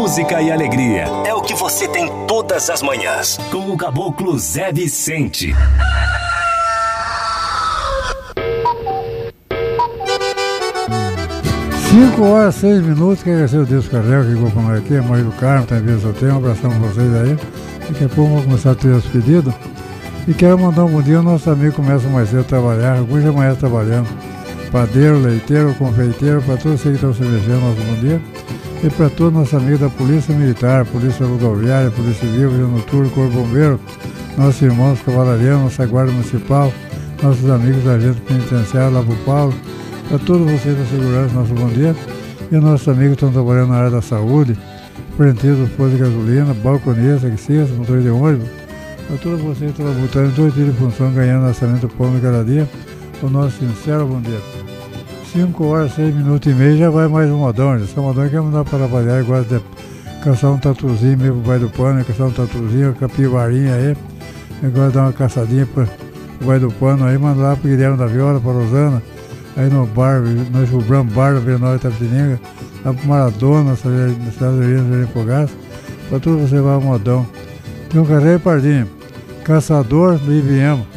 música e alegria. É o que você tem todas as manhãs. Com o Caboclo Zé Vicente. 5h06. Quer agradecer o Deus Carrel que ligou para nós aqui, a mãe do Carmo, tá em Vila Soteiro. Um abração para vocês aí. Daqui a pouco vamos começar a ter os pedidos. E quero mandar um bom dia ao nosso amigo que começa mais cedo a trabalhar, alguns já amanhã trabalhando. Padeiro, leiteiro, confeiteiro, para todos vocês que estão se mexendo, nosso bom dia. E para todos nossos amigos da Polícia Militar, Polícia Rodoviária, Polícia Civil, Rio Noturno, Corpo Bombeiro, nossos irmãos cavalarianos, nossa Guarda Municipal, nossos amigos da Agente Penitenciária, lá pro Paulo, para todos vocês da segurança, nosso bom dia. E nossos amigos que estão trabalhando na área da saúde, frenteiros, postos de gasolina, balconista, taxistas, motor de ônibus, para todos vocês que estão botando em 2 dias de função, ganhando nascimento pão de cada dia, o nosso sincero bom dia. 5h06 já vai mais um modão. Esse modão quer mandar para trabalhar e gosta de caçar um tatuzinho meio pro bairro do pano, caçar um tatuzinho, uma capivarinha aí, gosta de dar uma caçadinha pro bairro do pano aí, manda lá pro Guilherme da Viola, pra Rosana, aí no bar, nós cobramos bar da Venóia Itapetininga, lá pro Maradona, na cidade de Fogás, pra tudo você vai ao modão. Tem um carreiro Pardinho, caçador do IBM.